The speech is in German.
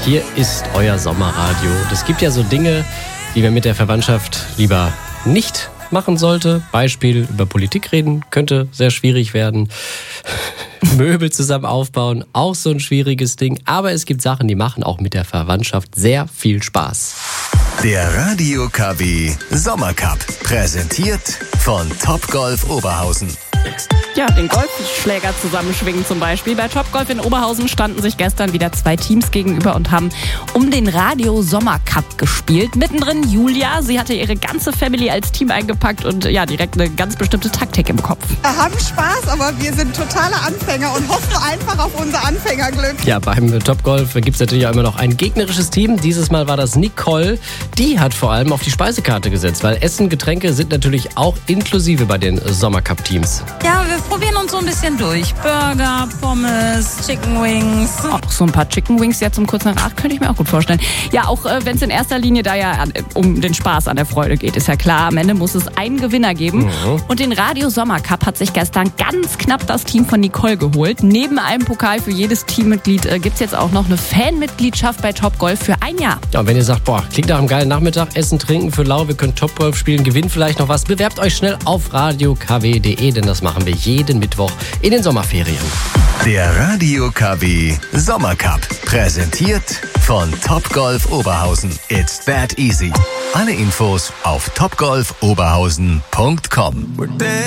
Hier ist euer Sommerradio. Es gibt ja so Dinge, die man mit der Verwandtschaft lieber nicht machen sollte. Beispiel, über Politik reden könnte sehr schwierig werden. Möbel zusammen aufbauen, auch so ein schwieriges Ding. Aber es gibt Sachen, die machen auch mit der Verwandtschaft sehr viel Spaß. Der Radio KW Sommercup, präsentiert von Topgolf Oberhausen. Ja, den Golfschläger zusammenschwingen zum Beispiel. Bei Topgolf in Oberhausen standen sich gestern wieder 2 Teams gegenüber und haben um den Radio Sommercup gespielt. Mittendrin Julia, sie hatte ihre ganze Family als Team eingepackt und ja, direkt eine ganz bestimmte Taktik im Kopf. Wir haben Spaß, aber wir sind totale Anfänger und hoffen einfach auf unser Anfängerglück. Ja, beim Topgolf gibt es natürlich auch immer noch ein gegnerisches Team. Dieses Mal war das Nicole. Die hat vor allem auf die Speisekarte gesetzt, weil Essen, Getränke sind natürlich auch inklusive bei den Sommercup-Teams. Ja, wir probieren uns so ein bisschen durch. Burger, Pommes, Chicken Wings. Auch so ein paar Chicken Wings jetzt um kurz nach 8 könnte ich mir auch gut vorstellen. Ja, auch wenn es in erster Linie da ja um den Spaß an der Freude geht, ist ja klar. Am Ende muss es einen Gewinner geben. Mhm. Und den Radio Sommercup hat sich gestern ganz knapp das Team von Nicole geholt. Neben einem Pokal für jedes Teammitglied gibt es jetzt auch noch eine Fanmitgliedschaft bei Topgolf für 1 Jahr. Ja, und wenn ihr sagt, klingt nach einem geilen Nachmittag, Essen, Trinken für lau, wir können Topgolf spielen, gewinnen vielleicht noch was, bewerbt euch schnell auf radiokw.de, denn das machen wir jeden Mittwoch in den Sommerferien. Der Radio KW Sommercup, präsentiert von Topgolf Oberhausen. It's that easy. Alle Infos auf topgolfoberhausen.com.